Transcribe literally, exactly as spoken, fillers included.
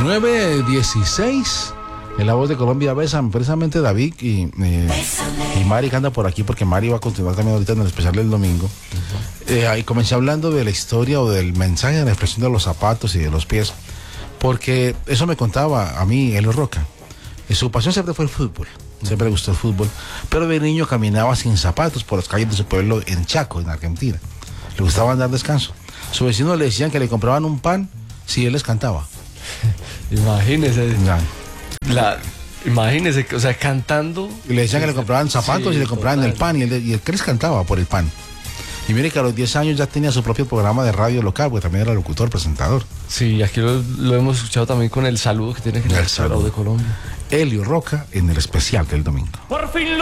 nueve dieciséis. En La Voz de Colombia besan precisamente David y, eh, y Mari, que anda por aquí, porque Mari va a continuar también ahorita en el especial del domingo. Uh-huh. Eh, ahí comencé hablando de la historia o del mensaje de la expresión de los zapatos y de los pies, porque eso me contaba a mí Elio Roca. Y su pasión siempre fue el fútbol, siempre le gustó el fútbol, pero de niño caminaba sin zapatos por las calles de su pueblo en Chaco, en Argentina. Le gustaba andar descanso. Sus vecinos le decían que le compraban un pan si él les cantaba. Imagínese. Ya. La, imagínese, o sea, cantando. Y le decían que le compraban zapatos, sí, y le compraban total. el pan, y él, y él que les cantaba por el pan. Y mire que a los diez años ya tenía su propio programa de radio local, porque también era locutor, presentador. Sí, aquí lo, lo hemos escuchado también con el saludo que tiene que el el saludo de Colombia. Elio Roca en el especial del domingo. Por fin.